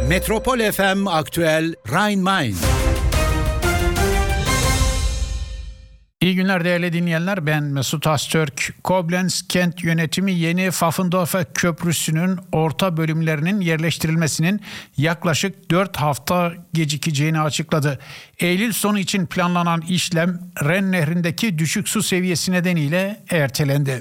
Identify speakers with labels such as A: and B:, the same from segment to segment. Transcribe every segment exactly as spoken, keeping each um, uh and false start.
A: Metropol F M Aktüel Rhein-Main.
B: İyi günler değerli dinleyenler, ben Mesut Astürk. Koblenz Kent Yönetimi yeni Pfaffendorfer Köprüsü'nün orta bölümlerinin yerleştirilmesinin yaklaşık dört hafta gecikeceğini açıkladı. Eylül sonu için planlanan işlem Ren Nehri'ndeki düşük su seviyesi nedeniyle ertelendi.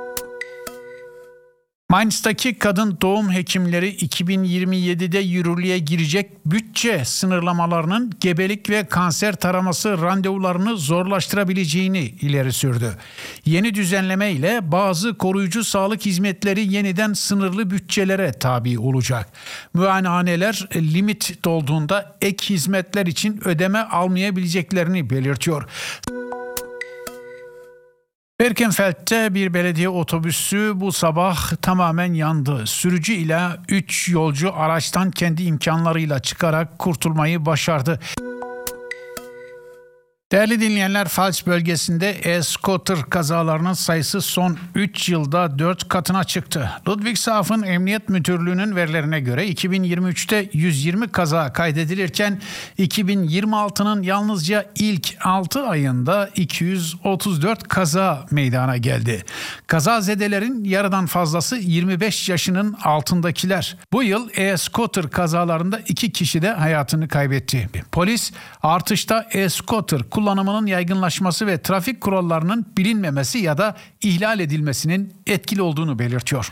B: Mainz'taki kadın doğum hekimleri iki bin yirmi yedide yürürlüğe girecek bütçe sınırlamalarının gebelik ve kanser taraması randevularını zorlaştırabileceğini ileri sürdü. Yeni düzenleme ile bazı koruyucu sağlık hizmetleri yeniden sınırlı bütçelere tabi olacak. Muayenehaneler limit dolduğunda ek hizmetler için ödeme almayabileceklerini belirtiyor. Birkenfeld'te bir belediye otobüsü bu sabah tamamen yandı. Sürücü ile üç yolcu araçtan kendi imkanlarıyla çıkarak kurtulmayı başardı. Değerli dinleyenler, Pfalz bölgesinde e-scooter kazalarının sayısı son üç yılda dört katına çıktı. Ludwigshafen Emniyet Müdürlüğü'nün verilerine göre iki bin yirmi üçte yüz yirmi kaza kaydedilirken iki bin yirmi altının yalnızca ilk altı ayında iki yüz otuz dört kaza meydana geldi. Kazazedelerin yarıdan fazlası yirmi beş yaşının altındakiler. Bu yıl e-scooter kazalarında iki kişi de hayatını kaybetti. Polis artışta e-scooter kullanımının yaygınlaşması ve trafik kurallarının bilinmemesi ya da ihlal edilmesinin etkili olduğunu belirtiyor.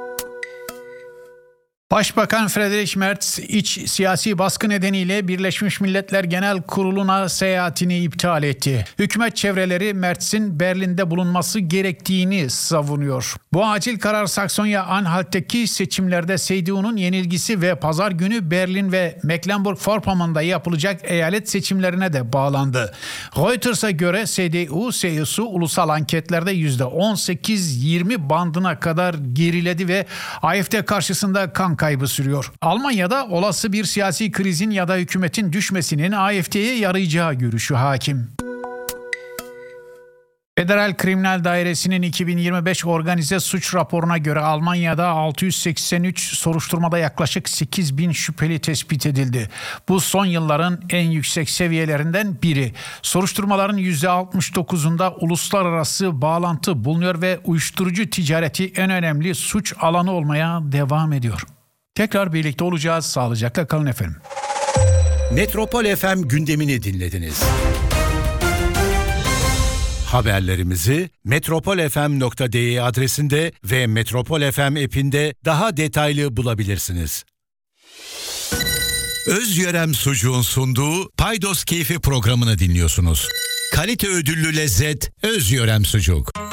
B: Başbakan Friedrich Merz, iç siyasi baskı nedeniyle Birleşmiş Milletler Genel Kurulu'na seyahatini iptal etti. Hükümet çevreleri Merz'in Berlin'de bulunması gerektiğini savunuyor. Bu acil karar Saksonya-Anhalt'taki seçimlerde C D U'nun yenilgisi ve pazar günü Berlin ve Mecklenburg-Vorpommern'da yapılacak eyalet seçimlerine de bağlandı. Reuters'a göre C D U, C S U ulusal anketlerde yüzde on sekiz yirmi bandına kadar geriledi ve A F D karşısında kan kaybı sürüyor. Almanya'da olası bir siyasi krizin ya da hükümetin düşmesinin A F D'ye yarayacağı görüşü hakim. Federal Kriminal Dairesi'nin iki bin yirmi beş organize suç raporuna göre Almanya'da altı yüz seksen üç soruşturmada yaklaşık sekiz bin şüpheli tespit edildi. Bu son yılların en yüksek seviyelerinden biri. Soruşturmaların yüzde altmış dokuzunda uluslararası bağlantı bulunuyor ve uyuşturucu ticareti en önemli suç alanı olmaya devam ediyor. Tekrar birlikte olacağız. Sağlıcakla kalın efendim.
A: Metropol F M gündemini dinlediniz. Haberlerimizi metropol f m nokta d e adresinde ve Metropol F M app'inde daha detaylı bulabilirsiniz. Özyörem Sucuğun sunduğu Paydos Keyfi programını dinliyorsunuz. Kalite ödüllü lezzet Özyörem Sucuk.